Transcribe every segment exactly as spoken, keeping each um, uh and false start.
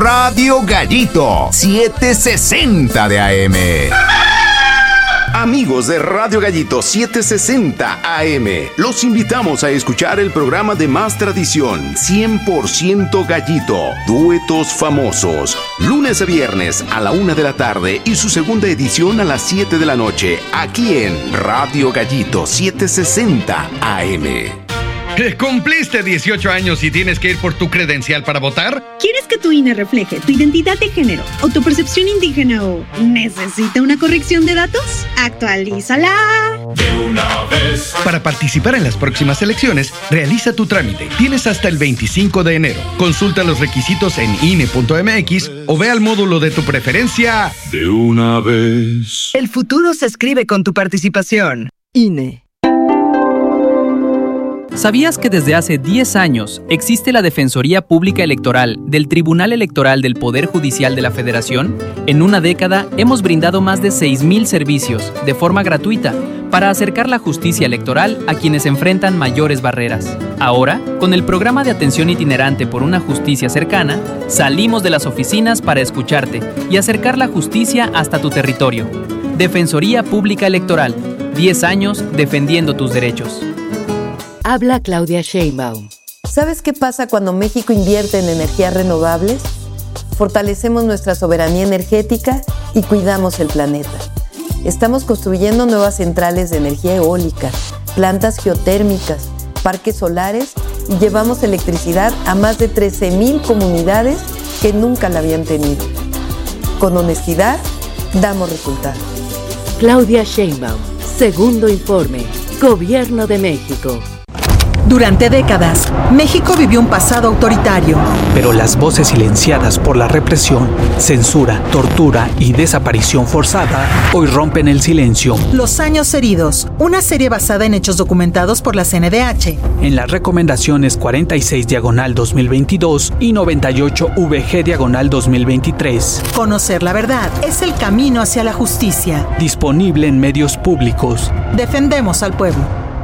Radio Gallito setecientos sesenta de A M. Amigos de Radio Gallito setecientos sesenta A M, los invitamos a escuchar el programa de más tradición, cien por ciento Gallito, duetos famosos, lunes a viernes a la una de la tarde y su segunda edición a las siete de la noche, aquí en Radio Gallito setecientos sesenta A M. ¿Cumpliste dieciocho años y tienes que ir por tu credencial para votar? ¿Quieres que tu I N E refleje tu identidad de género o tu percepción indígena o necesita una corrección de datos? ¡Actualízala! De una vez. Para participar en las próximas elecciones, realiza tu trámite. Tienes hasta el veinticinco de enero. Consulta los requisitos en I N E punto M X o ve al módulo de tu preferencia. De una vez. El futuro se escribe con tu participación. I N E. ¿Sabías que desde hace diez años existe la Defensoría Pública Electoral del Tribunal Electoral del Poder Judicial de la Federación? En una década hemos brindado más de seis mil servicios de forma gratuita para acercar la justicia electoral a quienes enfrentan mayores barreras. Ahora, con el programa de atención itinerante por una justicia cercana, salimos de las oficinas para escucharte y acercar la justicia hasta tu territorio. Defensoría Pública Electoral, diez años defendiendo tus derechos. Habla Claudia Sheinbaum. ¿Sabes qué pasa cuando México invierte en energías renovables? Fortalecemos nuestra soberanía energética y cuidamos el planeta. Estamos construyendo nuevas centrales de energía eólica, plantas geotérmicas, parques solares y llevamos electricidad a más de trece mil comunidades que nunca la habían tenido. Con honestidad, damos resultados. Claudia Sheinbaum, segundo informe, Gobierno de México. Durante décadas, México vivió un pasado autoritario. Pero las voces silenciadas por la represión, censura, tortura y desaparición forzada hoy rompen el silencio. Los años heridos, una serie basada en hechos documentados por la C N D H. En las recomendaciones cuarenta y seis diagonal dos mil veintidós y noventa y ocho V G diagonal dos mil veintitrés. Conocer la verdad es el camino hacia la justicia. Disponible en medios públicos. Defendemos al pueblo.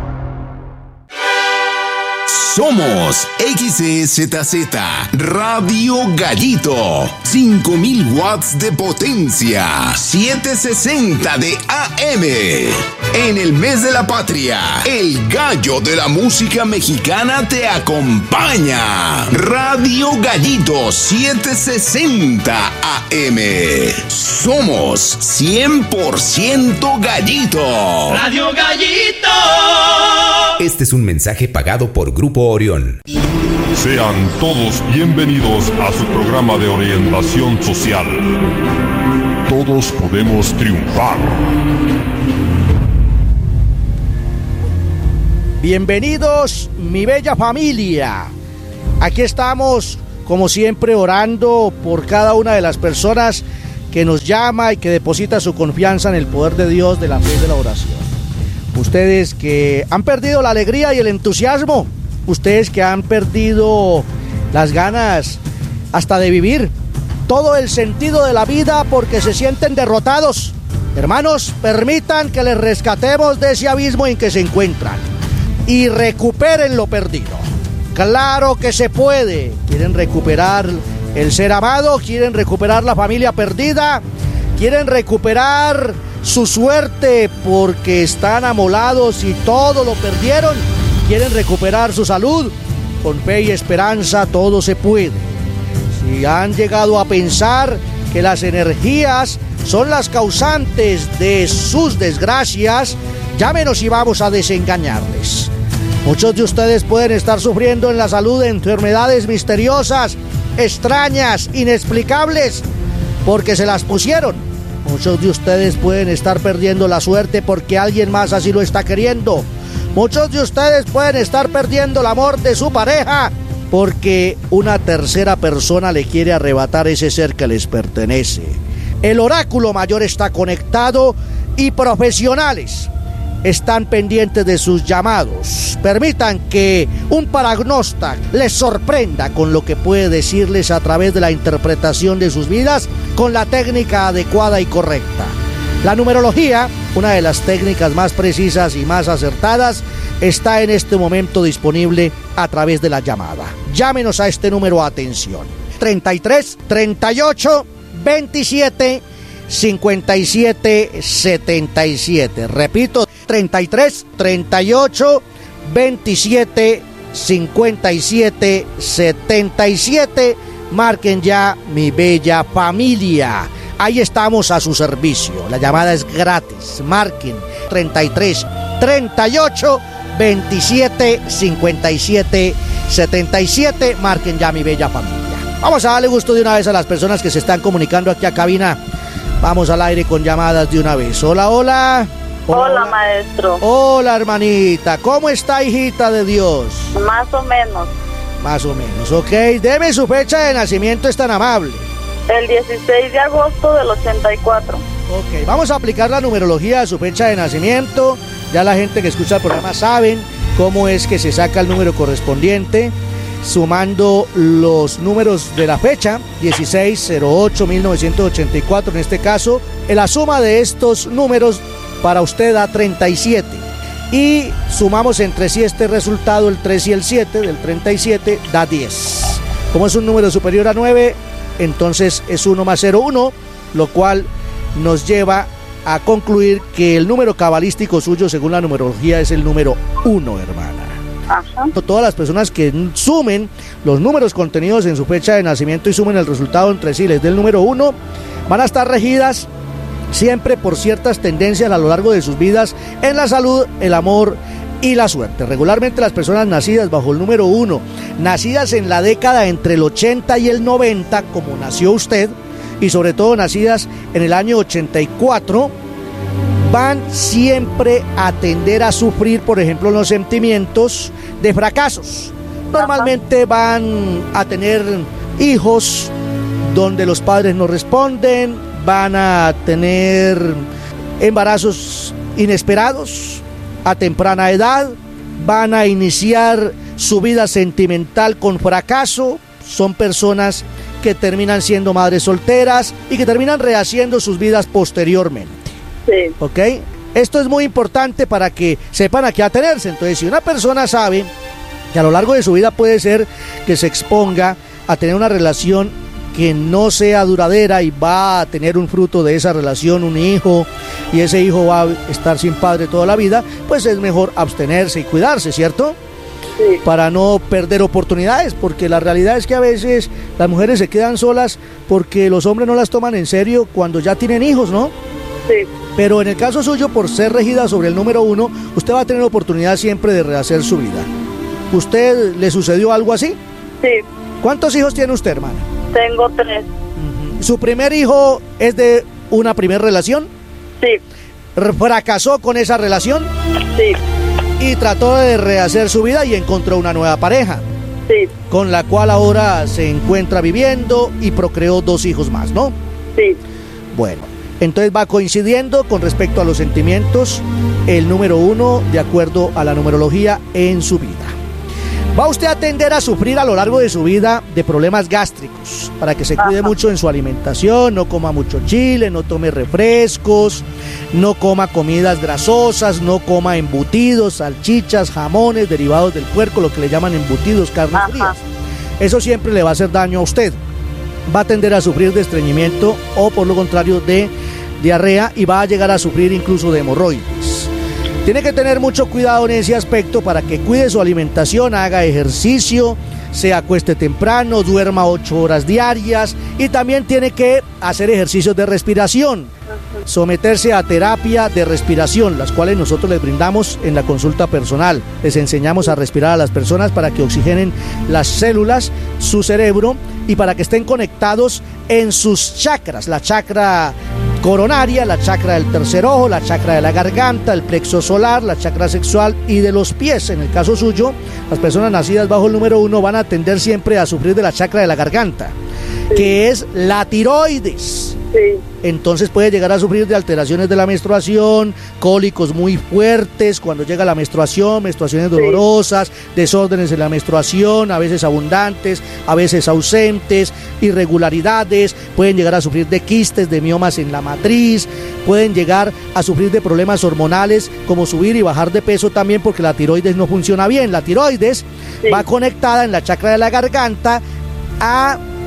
Somos X E Z Z Radio Gallito, cinco mil watts de potencia, setecientos sesenta de A M. En el mes de la patria, el gallo de la música mexicana te acompaña. Radio Gallito setecientos sesenta A M. Somos cien por ciento Gallito. Radio Gallito. Este es un mensaje pagado por Grupo Orión. Sean todos bienvenidos a su programa de orientación social. Todos podemos triunfar. Bienvenidos, mi bella familia. Aquí estamos, como siempre, orando por cada una de las personas que nos llama y que deposita su confianza en el poder de Dios de la fe y de la oración. Ustedes que han perdido la alegría y el entusiasmo, ustedes que han perdido las ganas hasta de vivir, todo el sentido de la vida porque se sienten derrotados. Hermanos, permitan que les rescatemos de ese abismo en que se encuentran y recuperen lo perdido. Claro que se puede. Quieren recuperar el ser amado, quieren recuperar la familia perdida, quieren recuperar su suerte porque están amolados y todo lo perdieron. Quieren recuperar su salud. Con fe y esperanza todo se puede. Si han llegado a pensar que las energías son las causantes de sus desgracias, llámenos y vamos a desengañarles. Muchos de ustedes pueden estar sufriendo en la salud de enfermedades misteriosas, extrañas, inexplicables, porque se las pusieron. Muchos de ustedes pueden estar perdiendo la suerte porque alguien más así lo está queriendo. Muchos de ustedes pueden estar perdiendo el amor de su pareja porque una tercera persona le quiere arrebatar ese ser que les pertenece. El oráculo mayor está conectado y profesionales están pendientes de sus llamados. Permitan que un paragnóstico les sorprenda con lo que puede decirles a través de la interpretación de sus vidas con la técnica adecuada y correcta. La numerología, una de las técnicas más precisas y más acertadas, está en este momento disponible a través de la llamada. Llámenos a este número, atención, treinta y tres, treinta y ocho, veintisiete, cincuenta y siete, setenta y siete. Repito, treinta y tres, treinta y ocho, veintisiete, cincuenta y siete, setenta y siete. Marquen ya, mi bella familia. Ahí estamos a su servicio. La llamada es gratis. Marquen treinta y tres, treinta y ocho, veintisiete, cincuenta y siete, setenta y siete. Marquen ya, mi bella familia. Vamos a darle gusto de una vez a las personas que se están comunicando aquí a cabina. Vamos al aire con llamadas de una vez. Hola, hola. Hola, hola maestro. Hola, hermanita. ¿Cómo está, hijita de Dios? Más o menos. Más o menos, ok. Deme su fecha de nacimiento, es tan amable. El dieciséis de agosto del ochenta y cuatro. Ok, vamos a aplicar la numerología de su fecha de nacimiento. Ya la gente que escucha el programa saben cómo es que se saca el número correspondiente, sumando los números de la fecha, dieciséis cero ocho mil novecientos ochenta y cuatro en este caso. La suma de estos números para usted da treinta y siete. Y sumamos entre sí este resultado, el tres y el siete, del treinta y siete da diez. Como es un número superior a nueve, entonces es uno más cero, uno, lo cual nos lleva a concluir que el número cabalístico suyo, según la numerología, es el número uno, hermana. Ajá. Todas las personas que sumen los números contenidos en su fecha de nacimiento y sumen el resultado entre sí, les dé el número uno, van a estar regidas siempre por ciertas tendencias a lo largo de sus vidas en la salud, el amor y la suerte. Regularmente las personas nacidas bajo el número uno, nacidas en la década entre el ochenta y el noventa, como nació usted, y sobre todo nacidas en el año ochenta y cuatro, van siempre a tender a sufrir, por ejemplo, los sentimientos de fracasos. Normalmente van a tener hijos donde los padres no responden, van a tener embarazos inesperados a temprana edad, van a iniciar su vida sentimental con fracaso, son personas que terminan siendo madres solteras y que terminan rehaciendo sus vidas posteriormente. Sí. ¿Ok? Esto es muy importante para que sepan a qué atenerse. Entonces, si una persona sabe que a lo largo de su vida puede ser que se exponga a tener una relación que no sea duradera y va a tener un fruto de esa relación, un hijo, y ese hijo va a estar sin padre toda la vida, pues es mejor abstenerse y cuidarse, ¿cierto? Sí. Para no perder oportunidades, porque la realidad es que a veces las mujeres se quedan solas porque los hombres no las toman en serio cuando ya tienen hijos, ¿no? Sí. Pero en el caso suyo, por ser regida sobre el número uno, usted va a tener oportunidad siempre de rehacer su vida. ¿Usted le sucedió algo así? Sí. ¿Cuántos hijos tiene usted, hermana? Tengo tres. Uh-huh. ¿Su primer hijo es de una primera relación? Sí. ¿Fracasó con esa relación? Sí. Y trató de rehacer su vida y encontró una nueva pareja. Sí. Con la cual ahora se encuentra viviendo y procreó dos hijos más, ¿no? Sí. Bueno, entonces va coincidiendo con respecto a los sentimientos el número uno de acuerdo a la numerología en su vida. Va usted a tender a sufrir a lo largo de su vida de problemas gástricos, para que se cuide Ajá. mucho en su alimentación, no coma mucho chile, no tome refrescos, no coma comidas grasosas, no coma embutidos, salchichas, jamones, derivados del puerco, lo que le llaman embutidos, carnes Ajá. frías. Eso siempre le va a hacer daño a usted. Va a tender a sufrir de estreñimiento o por lo contrario de diarrea y va a llegar a sufrir incluso de hemorroides. Tiene que tener mucho cuidado en ese aspecto para que cuide su alimentación, haga ejercicio, se acueste temprano, duerma ocho horas diarias y también tiene que hacer ejercicios de respiración, someterse a terapia de respiración, las cuales nosotros les brindamos en la consulta personal. Les enseñamos a respirar a las personas para que oxigenen las células, su cerebro y para que estén conectados en sus chakras, la chakra coronaria, la chakra del tercer ojo, la chakra de la garganta, el plexo solar, la chakra sexual y de los pies. En el caso suyo, las personas nacidas bajo el número uno van a tender siempre a sufrir de la chakra de la garganta, sí. que es la tiroides. Sí. Entonces puede llegar a sufrir de alteraciones de la menstruación, cólicos muy fuertes cuando llega la menstruación, menstruaciones dolorosas, sí. desórdenes en la menstruación, a veces abundantes, a veces ausentes, irregularidades, pueden llegar a sufrir de quistes, de miomas en la matriz, pueden llegar a sufrir de problemas hormonales como subir y bajar de peso también porque la tiroides no funciona bien. La tiroides sí. va conectada en la chakra de la garganta a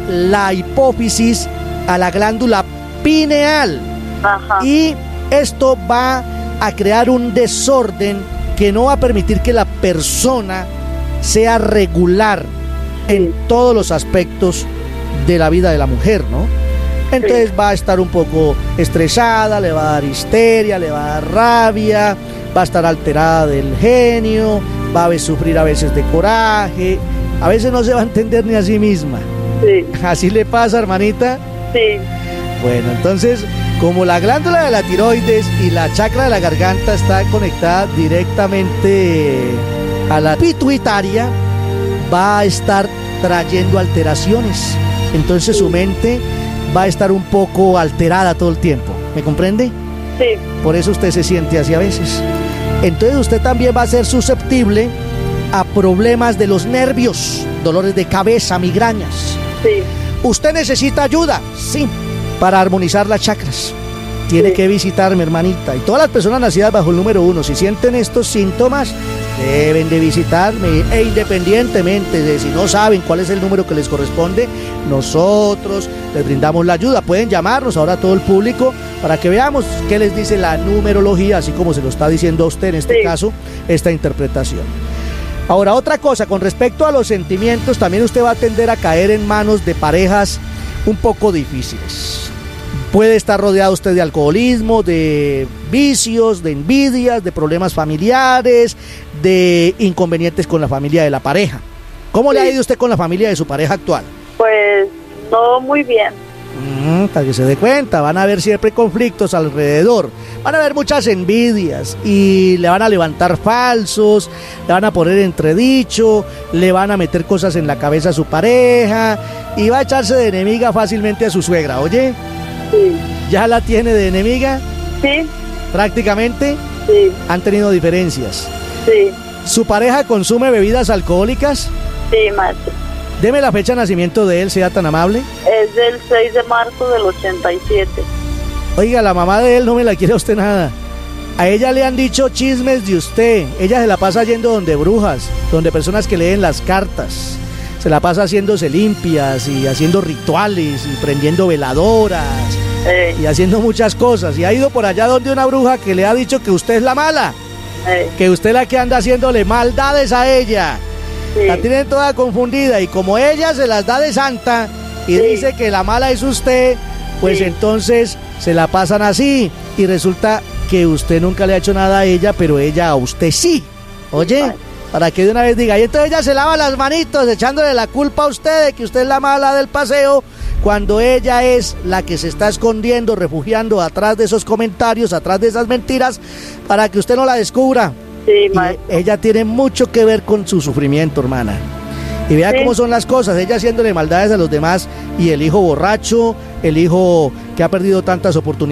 la hipófisis a la glándula pineal. Ajá. Y esto va a crear un desorden que no va a permitir que la persona sea regular en todos los aspectos de la vida de la mujer, ¿no? Entonces sí. va a estar un poco estresada, le va a dar histeria, le va a dar rabia, va a estar alterada del genio, va a sufrir a veces de coraje, a veces no se va a entender ni a sí misma. Sí. ¿Así le pasa, hermanita? Sí. Bueno, entonces, como la glándula de la tiroides y la chakra de la garganta está conectada directamente a la pituitaria, va a estar trayendo alteraciones. Entonces su mente va a estar un poco alterada todo el tiempo. ¿Me comprende? Sí. Por eso usted se siente así a veces. Entonces usted también va a ser susceptible a problemas de los nervios, dolores de cabeza, migrañas. Sí. ¿Usted necesita ayuda? Sí. Para armonizar las chakras. Tiene sí. que visitarme, hermanita. Y todas las personas nacidas bajo el número uno, si sienten estos síntomas, deben de visitarme. E independientemente de si no saben cuál es el número que les corresponde, nosotros les brindamos la ayuda. Pueden llamarnos ahora a todo el público para que veamos qué les dice la numerología, así como se lo está diciendo a usted en este sí. caso, esta interpretación. Ahora, otra cosa, con respecto a los sentimientos, también usted va a tender a caer en manos de parejas un poco difíciles. Puede estar rodeado usted de alcoholismo, de vicios, de envidias, de problemas familiares, de inconvenientes con la familia de la pareja. ¿Cómo sí. le ha ido usted con la familia de su pareja actual? Pues no muy bien. Mm, para que se dé cuenta, van a haber siempre conflictos alrededor, van a haber muchas envidias y le van a levantar falsos, le van a poner entredicho, le van a meter cosas en la cabeza a su pareja y va a echarse de enemiga fácilmente a su suegra, ¿oye? Sí. ¿Ya la tiene de enemiga? Sí. ¿Prácticamente? Sí. ¿Han tenido diferencias? Sí. ¿Su pareja consume bebidas alcohólicas? Sí, maestro. Deme la fecha de nacimiento de él, sea tan amable. Es del seis de marzo del ochenta y siete. Oiga, la mamá de él no me la quiere a usted nada. A ella le han dicho chismes de usted. Ella se la pasa yendo donde brujas, donde personas que leen las cartas. Se la pasa haciéndose limpias y haciendo rituales y prendiendo veladoras eh. y haciendo muchas cosas. Y ha ido por allá donde una bruja que le ha dicho que usted es la mala, eh. que usted es la que anda haciéndole maldades a ella. Sí. La tienen toda confundida y como ella se las da de santa y sí. dice que la mala es usted, pues sí. entonces se la pasan así y resulta que usted nunca le ha hecho nada a ella, pero ella a usted sí. Oye, sí, para que de una vez diga, y entonces ella se lava las manitos echándole la culpa a usted de que usted es la mala del paseo, cuando ella es la que se está escondiendo, refugiando atrás de esos comentarios, atrás de esas mentiras, para que usted no la descubra. Sí, y ella tiene mucho que ver con su sufrimiento, hermana. Y vea sí. cómo son las cosas, ella haciéndole maldades a los demás y el hijo borracho, el hijo que ha perdido tantas oportunidades.